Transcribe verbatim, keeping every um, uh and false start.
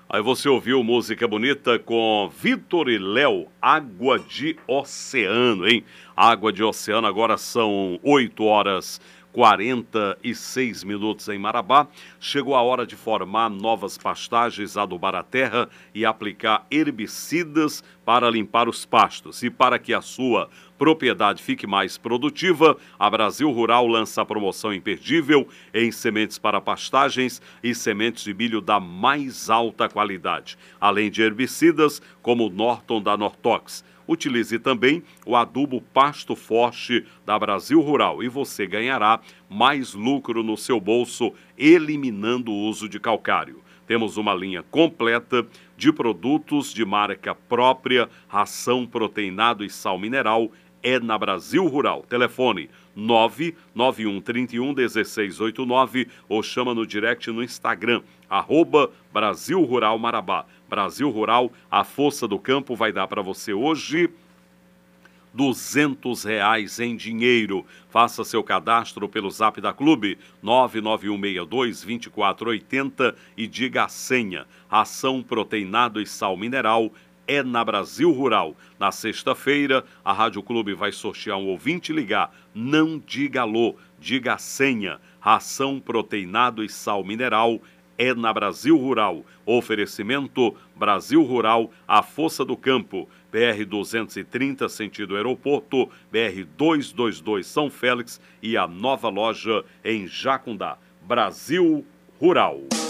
Aí você ouviu música bonita com Vitor e Léo, Água de Oceano, hein? Água de Oceano, agora são oito horas quarenta e seis minutos em Marabá. Chegou a hora de formar novas pastagens, adubar a terra e aplicar herbicidas para limpar os pastos. E para que a sua propriedade fique mais produtiva, a Brasil Rural lança a promoção imperdível em sementes para pastagens e sementes de milho da mais alta qualidade, além de herbicidas como o Norton da Nortox. Utilize também o adubo Pasto Forte da Brasil Rural e você ganhará mais lucro no seu bolso, eliminando o uso de calcário. Temos uma linha completa de produtos de marca própria, ração, proteinado e sal mineral, é na Brasil Rural. Telefone nove nove um três um um seis oito nove ou chama no direct no Instagram, arroba Brasil Rural Marabá. Brasil Rural, a força do campo vai dar para você hoje duzentos reais em dinheiro. Faça seu cadastro pelo Zap da Clube nove nove um seis dois dois quatro oito zero e diga a senha. Ração, proteinado e sal mineral é na Brasil Rural. Na sexta-feira, a Rádio Clube vai sortear um ouvinte ligar. Não diga alô, diga a senha. Ração, proteinado e sal mineral é na Brasil Rural. Oferecimento Brasil Rural, a força do campo. B R duzentos e trinta, sentido aeroporto, B R duzentos e vinte e dois São Félix e a nova loja em Jacundá. Brasil Rural.